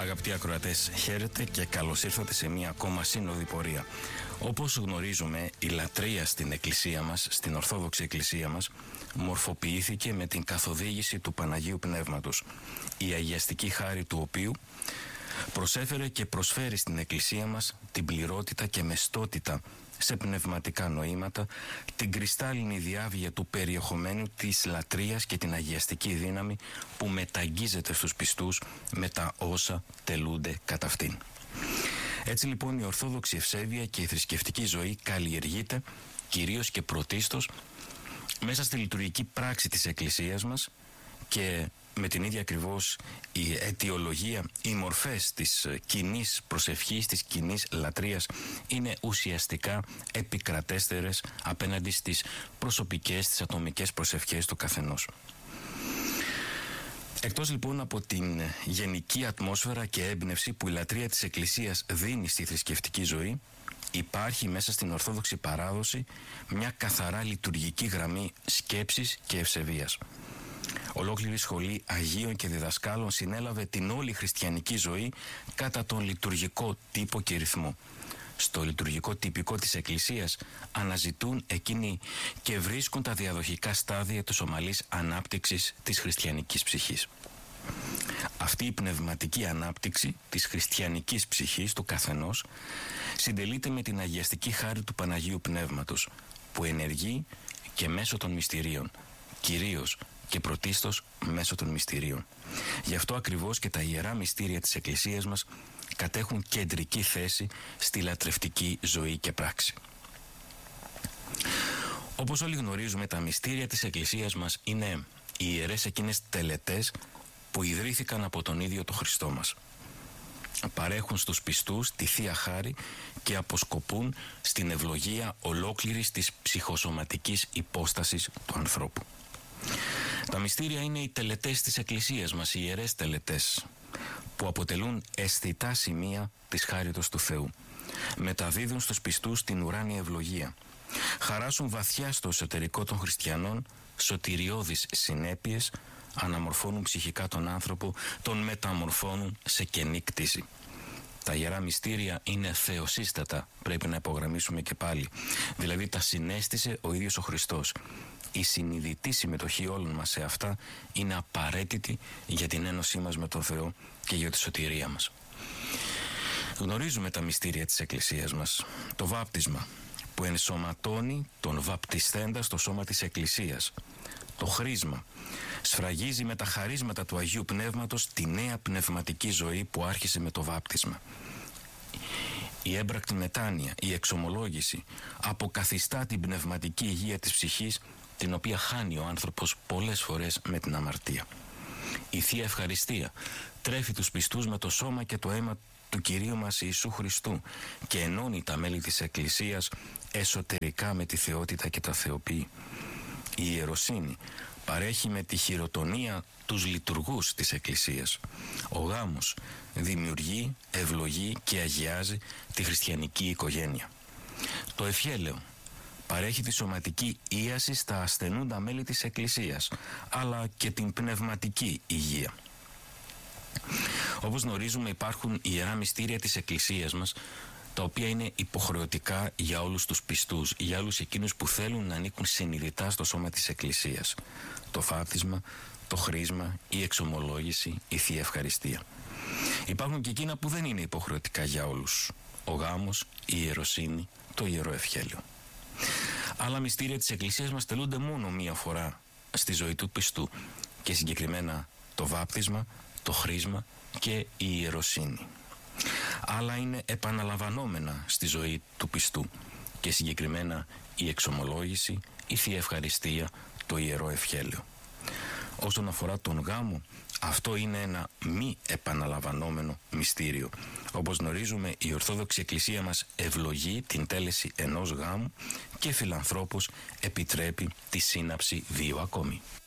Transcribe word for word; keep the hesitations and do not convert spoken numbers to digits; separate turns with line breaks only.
Αγαπητοί ακροατές, χαίρετε και καλώς ήρθατε σε μία ακόμα σύνοδη πορεία. Όπως γνωρίζουμε, η λατρεία στην εκκλησία μας, στην Ορθόδοξη Εκκλησία μας, μορφοποιήθηκε με την καθοδήγηση του Παναγίου Πνεύματος, η αγιαστική χάρη του οποίου προσέφερε και προσφέρει στην εκκλησία μας την πληρότητα και μεστότητα σε πνευματικά νοήματα, την κρυστάλλινη διάβγεια του περιεχομένου της λατρείας και την αγιαστική δύναμη που μεταγγίζεται στους πιστούς με τα όσα τελούνται κατά αυτήν. Έτσι λοιπόν η ορθόδοξη ευσέβεια και η θρησκευτική ζωή καλλιεργείται κυρίως και πρωτίστως μέσα στη λειτουργική πράξη της εκκλησίας μας, και με την ίδια ακριβώς η αιτιολογία, οι μορφές της κοινής προσευχής, της κοινής λατρείας είναι ουσιαστικά επικρατέστερες απέναντι στις προσωπικές, τις ατομικές προσευχές του καθενός. Εκτός λοιπόν από την γενική ατμόσφαιρα και έμπνευση που η λατρεία της Εκκλησίας δίνει στη θρησκευτική ζωή, υπάρχει μέσα στην Ορθόδοξη παράδοση μια καθαρά λειτουργική γραμμή σκέψης και ευσεβίας. Ολόκληρη σχολή Αγίων και διδασκάλων συνέλαβε την όλη χριστιανική ζωή κατά τον λειτουργικό τύπο και ρυθμό. Στο λειτουργικό τυπικό της Εκκλησίας αναζητούν εκείνοι και βρίσκουν τα διαδοχικά στάδια της ομαλής ανάπτυξης της χριστιανικής ψυχής. Αυτή η πνευματική ανάπτυξη της χριστιανικής ψυχής του καθενός συντελείται με την αγιαστική χάρη του Παναγίου Πνεύματος, που ενεργεί και μέσω των μυστηρίων, κυρίως και πρωτίστως μέσω των μυστηρίων. Γι' αυτό ακριβώς και τα ιερά μυστήρια της Εκκλησίας μας κατέχουν κεντρική θέση στη λατρευτική ζωή και πράξη. Όπως όλοι γνωρίζουμε, τα μυστήρια της Εκκλησίας μας είναι οι ιερές εκείνες τελετές που ιδρύθηκαν από τον ίδιο τον Χριστό μας. Παρέχουν στους πιστούς τη Θεία Χάρη και αποσκοπούν στην ευλογία ολόκληρης της ψυχοσωματικής υπόστασης του ανθρώπου. Τα μυστήρια είναι οι τελετές της Εκκλησίας μας, οι ιερές τελετές, που αποτελούν αισθητά σημεία της χάριτος του Θεού. Μεταδίδουν στους πιστούς την ουράνια ευλογία. Χαράσουν βαθιά στο εσωτερικό των χριστιανών σωτηριώδεις συνέπειες, αναμορφώνουν ψυχικά τον άνθρωπο, τον μεταμορφώνουν σε καινή κτήση. Τα ιερά μυστήρια είναι θεοσύστατα, πρέπει να υπογραμμίσουμε και πάλι. Δηλαδή τα συνέστησε ο ίδιος ο Χριστός. Η συνειδητή συμμετοχή όλων μας σε αυτά είναι απαραίτητη για την ένωσή μας με τον Θεό και για τη σωτηρία μας. Γνωρίζουμε τα μυστήρια της Εκκλησίας μας. Το βάπτισμα που ενσωματώνει τον βαπτισθέντα στο σώμα της Εκκλησίας. Το χρίσμα σφραγίζει με τα χαρίσματα του Αγίου Πνεύματος τη νέα πνευματική ζωή που άρχισε με το βάπτισμα. Η έμπρακτη μετάνοια, η εξομολόγηση αποκαθιστά την πνευματική υγεία της ψυχής, την οποία χάνει ο άνθρωπος πολλές φορές με την αμαρτία. Η Θεία Ευχαριστία τρέφει τους πιστούς με το σώμα και το αίμα του Κυρίου μας Ιησού Χριστού και ενώνει τα μέλη της Εκκλησίας εσωτερικά με τη θεότητα και τα θεοποιεί. Η ιεροσύνη παρέχει με τη χειροτονία τους λειτουργούς της Εκκλησίας. Ο γάμος δημιουργεί, ευλογεί και αγιάζει τη χριστιανική οικογένεια. Το ευχέλαιο παρέχει τη σωματική ίαση στα ασθενούντα μέλη της Εκκλησίας, αλλά και την πνευματική υγεία. Όπως γνωρίζουμε, υπάρχουν ιερά μυστήρια της Εκκλησίας μας, τα οποία είναι υποχρεωτικά για όλους τους πιστούς, για όλους εκείνους που θέλουν να ανήκουν συνειδητά στο σώμα της Εκκλησίας. Το βάπτισμα, το χρίσμα, η εξομολόγηση, η Θεία Ευχαριστία. Υπάρχουν και εκείνα που δεν είναι υποχρεωτικά για όλους. Ο γάμος, η ιεροσύνη, το ιερό ευχέλαιο. Άλλα μυστήρια της Εκκλησίας μας τελούνται μόνο μία φορά στη ζωή του πιστού, και συγκεκριμένα το βάπτισμα, το χρίσμα και η ιεροσύνη. Άλλα είναι επαναλαμβανόμενα στη ζωή του πιστού, και συγκεκριμένα η εξομολόγηση, η Θεία Ευχαριστία, το ιερό ευχέλαιο. Όσον αφορά τον γάμο, αυτό είναι ένα μη επαναλαμβανόμενο μυστήριο. Όπως γνωρίζουμε, η Ορθόδοξη Εκκλησία μας ευλογεί την τέλεση ενός γάμου και φιλανθρώπως επιτρέπει τη σύναψη δύο ακόμη.